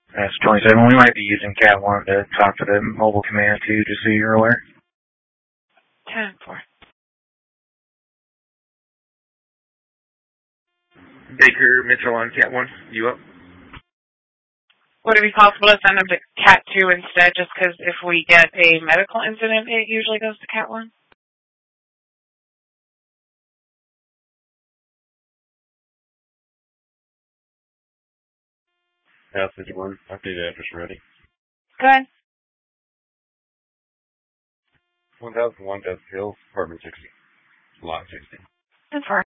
That's 27. We might be using Cat 1 to talk to the mobile command too, just so you're aware. 10-4. Baker Mitchell on Cat 1. You up? Would it be possible to send them to Cat 2 instead, just because if we get a medical incident, it usually goes to Cat 1? Cat 51. Update address ready. Good. 1001 Death Hill, apartment 60. Lot 60. 10-4.